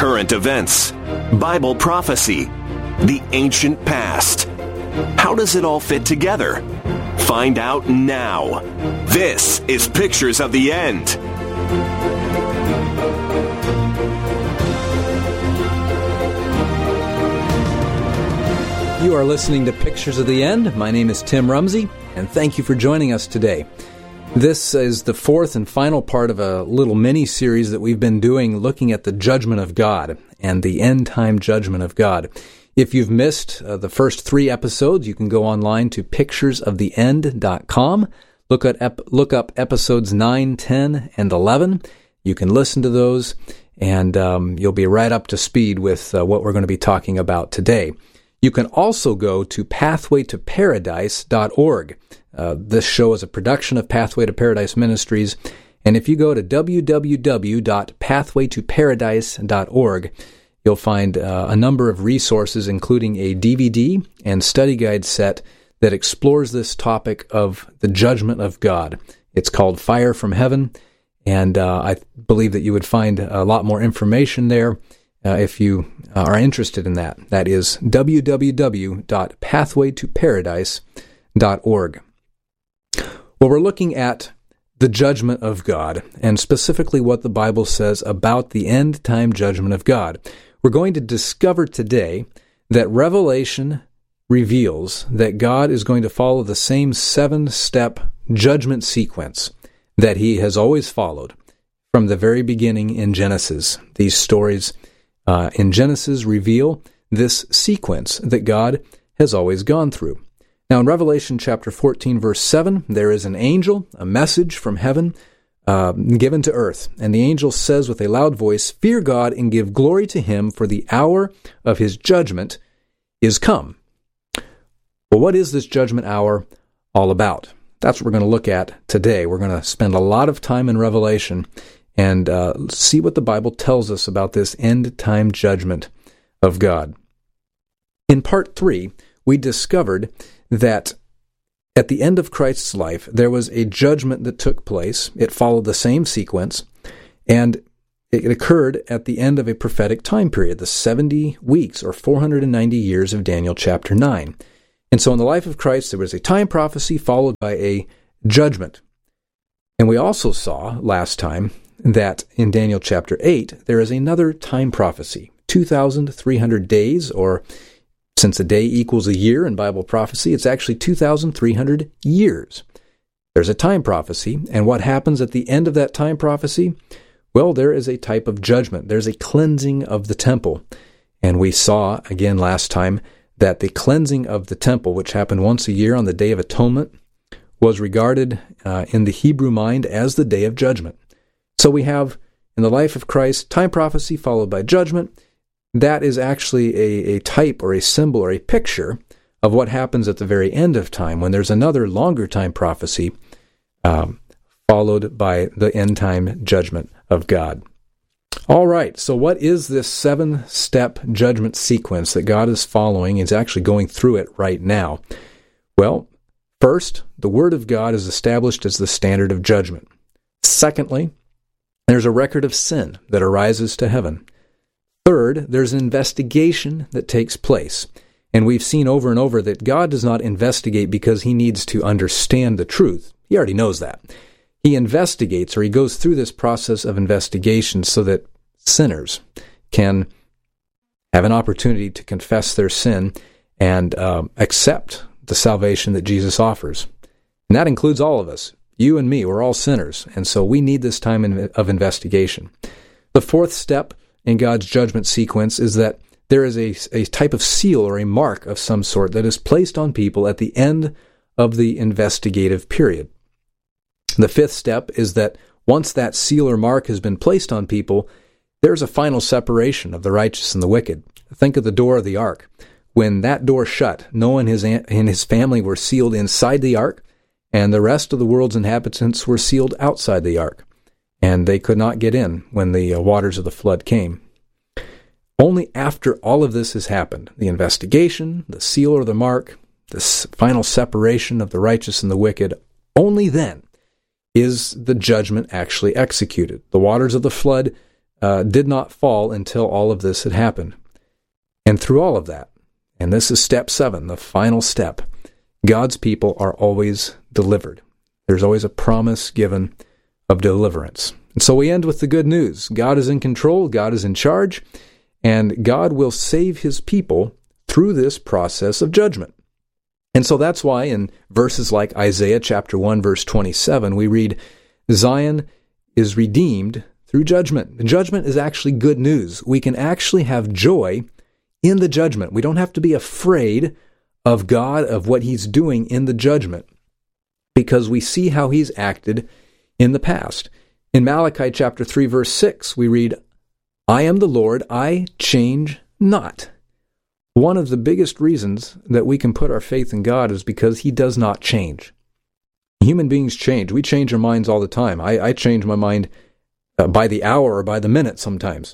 current events, Bible prophecy, the ancient past. How does it all fit together? Find out now. This is Pictures of the End. You are listening to Pictures of the End. My name is Tim Rumsey, and thank you for joining us today. This is the fourth and final part of a little mini-series that we've been doing looking at the judgment of God and the end-time judgment of God. If you've missed the first 3 episodes, you can go online to picturesoftheend.com, look up episodes 9, 10, and 11. You can listen to those, and you'll be right up to speed with what we're going to be talking about today. You can also go to pathwaytoparadise.org. This show is a production of Pathway to Paradise Ministries, and if you go to www.pathwaytoparadise.org, you'll find a number of resources, including a DVD and study guide set that explores this topic of the judgment of God. It's called Fire from Heaven, and I believe that you would find a lot more information there if you are interested in that. That is www.pathwaytoparadise.org. Well, we're looking at the judgment of God, and specifically what the Bible says about the end-time judgment of God. We're going to discover today that Revelation reveals that God is going to follow the same 7-step judgment sequence that He has always followed from the very beginning in Genesis. These stories in Genesis reveal this sequence that God has always gone through. Now in Revelation chapter 14, verse 7, there is an angel, a message from heaven given to earth. And the angel says with a loud voice, "Fear God and give glory to Him, for the hour of His judgment is come." Well, what is this judgment hour all about? That's what we're going to look at today. We're going to spend a lot of time in Revelation and see what the Bible tells us about this end-time judgment of God. In part 3, we discovered that at the end of Christ's life, there was a judgment that took place. It followed the same sequence, and it occurred at the end of a prophetic time period, the 70 weeks or 490 years of Daniel chapter 9. And so in the life of Christ, there was a time prophecy followed by a judgment. And we also saw last time that in Daniel chapter 8, there is another time prophecy, 2,300 days, or since a day equals a year in Bible prophecy, it's actually 2,300 years. There's a time prophecy, and what happens at the end of that time prophecy? Well, there is a type of judgment. There's a cleansing of the temple. And we saw, again last time, that the cleansing of the temple, which happened once a year on the Day of Atonement, was regarded in the Hebrew mind as the Day of Judgment. So we have, in the life of Christ, time prophecy followed by judgment. That is actually a type or a symbol or a picture of what happens at the very end of time when there's another longer time prophecy followed by the end-time judgment of God. All right, so what is this 7-step judgment sequence that God is following? He's actually going through it right now. Well, first, the Word of God is established as the standard of judgment. Secondly, there's a record of sin that arises to heaven. Third, there's an investigation that takes place. And we've seen over and over that God does not investigate because He needs to understand the truth. He already knows that. He investigates, or He goes through this process of investigation so that sinners can have an opportunity to confess their sin and accept the salvation that Jesus offers. And that includes all of us. You and me, we're all sinners, and so we need this time of investigation. The fourth step in God's judgment sequence is that there is a type of seal or a mark of some sort that is placed on people at the end of the investigative period. The fifth step is that once that seal or mark has been placed on people, there's a final separation of the righteous and the wicked. Think of the door of the ark. When that door shut, Noah and his family were sealed inside the ark, and the rest of the world's inhabitants were sealed outside the ark, and they could not get in when the waters of the flood came. Only after all of this has happened, the investigation, the seal or the mark, this final separation of the righteous and the wicked, only then is the judgment actually executed. The waters of the flood did not fall until all of this had happened. And through all of that, and this is step 7, the final step, God's people are always delivered. There's always a promise given of deliverance. And so we end with the good news. God is in control, God is in charge, and God will save his people through this process of judgment. And so that's why in verses like Isaiah chapter 1, verse 27, we read, Zion is redeemed through judgment. And judgment is actually good news. We can actually have joy in the judgment. We don't have to be afraid of God, of what he's doing in the judgment, because we see how he's acted in the past. In Malachi chapter 3, verse 6, we read, I am the Lord, I change not. One of the biggest reasons that we can put our faith in God is because he does not change. Human beings change. We change our minds all the time. I change my mind by the hour or by the minute sometimes.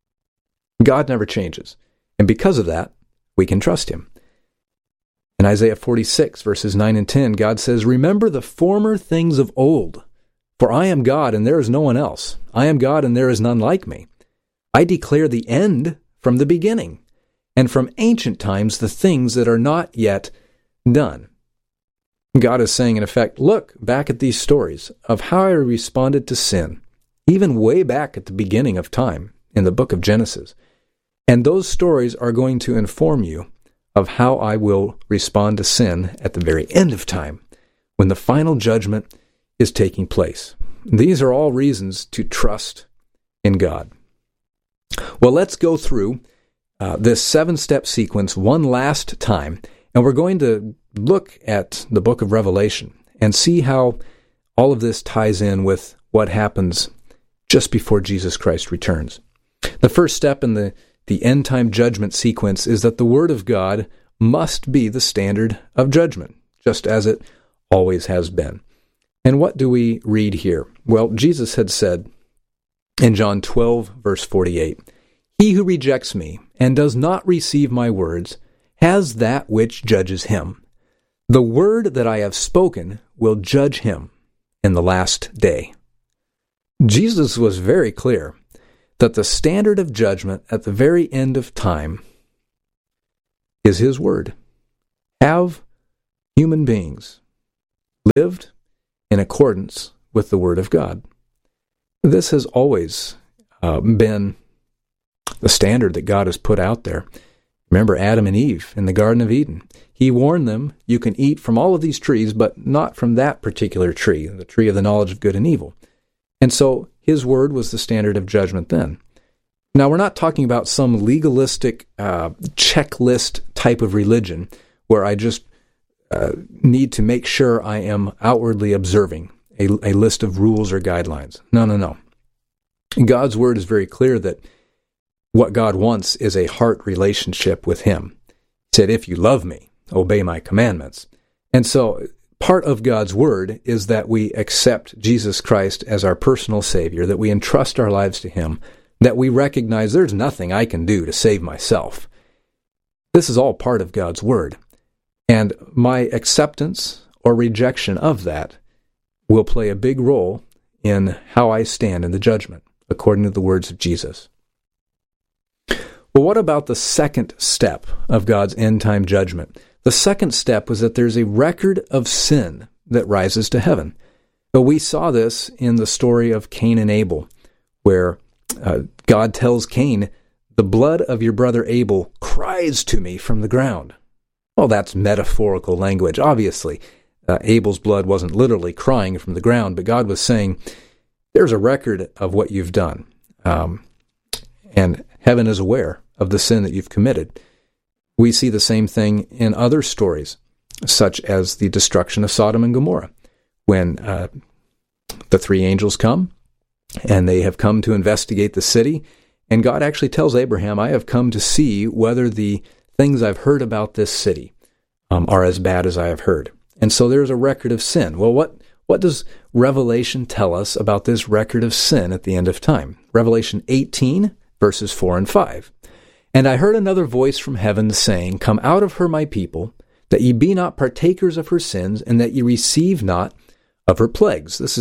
God never changes. And because of that, we can trust him. In Isaiah 46, verses 9 and 10, God says, Remember the former things of old, for I am God and there is no one else. I am God and there is none like me. I declare the end from the beginning, and from ancient times the things that are not yet done. God is saying, in effect, look back at these stories of how I responded to sin, even way back at the beginning of time in the book of Genesis. And those stories are going to inform you of how I will respond to sin at the very end of time, when the final judgment is taking place. These are all reasons to trust in God. Well, let's go through this 7-step sequence one last time, and we're going to look at the book of Revelation and see how all of this ties in with what happens just before Jesus Christ returns. The first step in the end-time judgment sequence is that the Word of God must be the standard of judgment, just as it always has been. And what do we read here? Well, Jesus had said in John 12, verse 48, He who rejects me and does not receive my words has that which judges him. The word that I have spoken will judge him in the last day. Jesus was very clear that the standard of judgment at the very end of time is his word. Have human beings lived in accordance with the word of God? This has always been the standard that God has put out there. Remember Adam and Eve in the Garden of Eden. He warned them, you can eat from all of these trees, but not from that particular tree, the tree of the knowledge of good and evil. And so his word was the standard of judgment then. Now, we're not talking about some legalistic checklist type of religion where I just need to make sure I am outwardly observing a list of rules or guidelines. No. God's word is very clear that what God wants is a heart relationship with him. He said, if you love me, obey my commandments. And so part of God's word is that we accept Jesus Christ as our personal Savior, that we entrust our lives to him, that we recognize there's nothing I can do to save myself. This is all part of God's word. And my acceptance or rejection of that will play a big role in how I stand in the judgment, according to the words of Jesus. Well, what about the second step of God's end-time judgment? The second step was that there's a record of sin that rises to heaven. But we saw this in the story of Cain and Abel, where God tells Cain, the blood of your brother Abel cries to me from the ground. Well, that's metaphorical language. Obviously, Abel's blood wasn't literally crying from the ground, but God was saying, there's a record of what you've done. And heaven is aware of the sin that you've committed. We see the same thing in other stories, such as the destruction of Sodom and Gomorrah, when the 3 angels come, and they have come to investigate the city, and God actually tells Abraham, I have come to see whether the things I've heard about this city are as bad as I have heard. And so there's a record of sin. Well, what does Revelation tell us about this record of sin at the end of time? Revelation 18, verses 4 and 5. And I heard another voice from heaven saying, Come out of her, my people, that ye be not partakers of her sins, and that ye receive not of her plagues. This is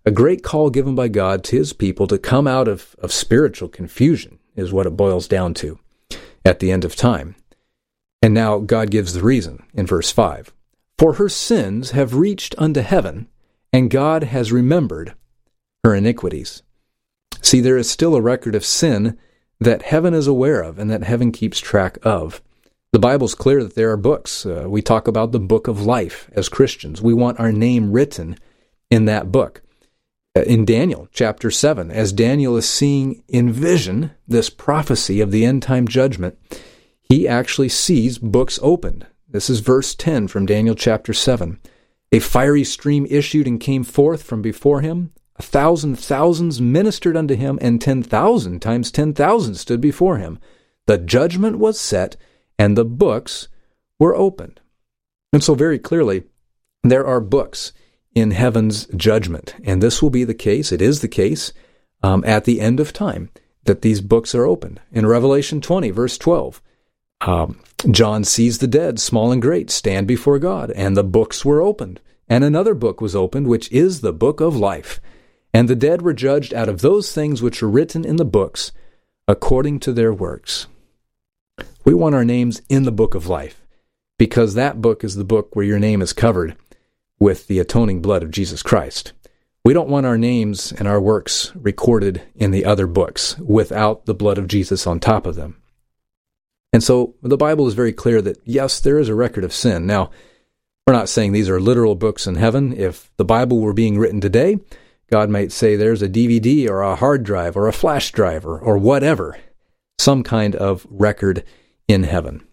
a great call given by God to his people to come out of spiritual confusion is what it boils down to at the end of time. And now God gives the reason in verse 5. For her sins have reached unto heaven, and God has remembered her iniquities. See, there is still a record of sin that heaven is aware of and that heaven keeps track of. The Bible's clear that there are books. We talk about the book of life as Christians. We want our name written in that book. In Daniel chapter 7, as Daniel is seeing in vision this prophecy of the end-time judgment, he actually sees books opened. This is verse 10 from Daniel chapter 7. A fiery stream issued and came forth from before him. 1,000 thousands ministered unto him, and 10,000 times 10,000 stood before him. The judgment was set, and the books were opened. And so very clearly, there are books in heaven's judgment. And this will be the case, it is the case, at the end of time, that these books are opened. In Revelation 20, verse 12, John sees the dead, small and great, stand before God, and the books were opened. And another book was opened, which is the book of life. And the dead were judged out of those things which are written in the books, according to their works. We want our names in the book of life, because that book is the book where your name is covered with the atoning blood of Jesus Christ. We don't want our names and our works recorded in the other books without the blood of Jesus on top of them. And so the Bible is very clear that, yes, there is a record of sin. Now, we're not saying these are literal books in heaven. If the Bible were being written today, God might say there's a DVD or a hard drive or a flash drive or whatever, some kind of record in heaven.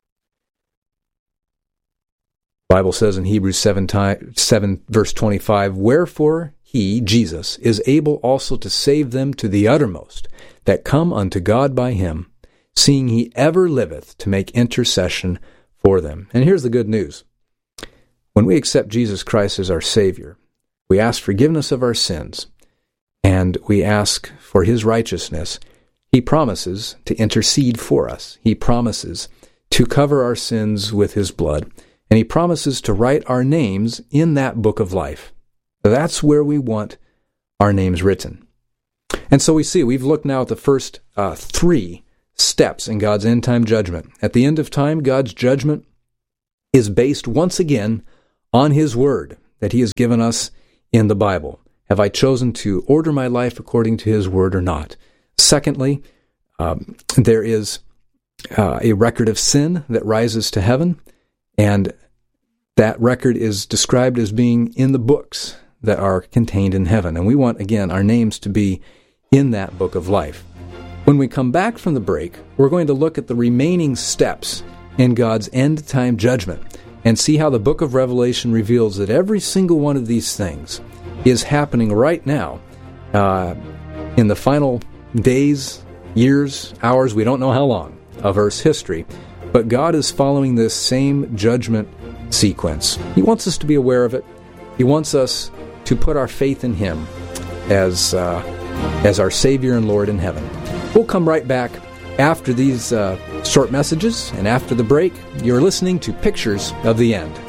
The Bible says in Hebrews 7 verse 25, wherefore he, Jesus, is able also to save them to the uttermost that come unto God by him, seeing he ever liveth to make intercession for them. And here's the good news. When we accept Jesus Christ as our Savior, we ask forgiveness of our sins, and we ask for his righteousness. He promises to intercede for us. He promises to cover our sins with his blood, and he promises to write our names in that book of life. That's where we want our names written. And so we see, we've looked now at the first 3 steps in God's end-time judgment. At the end of time, God's judgment is based once again on his word that he has given us in the Bible. Have I chosen to order my life according to his word or not? Secondly, there is a record of sin that rises to heaven, and that record is described as being in the books that are contained in heaven. And we want, again, our names to be in that book of life. When we come back from the break, we're going to look at the remaining steps in God's end-time judgment and see how the book of Revelation reveals that every single one of these things is happening right now in the final days, years, hours, we don't know how long, of Earth's history. But God is following this same judgment sequence. He wants us to be aware of it. He wants us to put our faith in him as our Savior and Lord in heaven. We'll come right back after these short messages, and after the break, you're listening to Pictures of the End.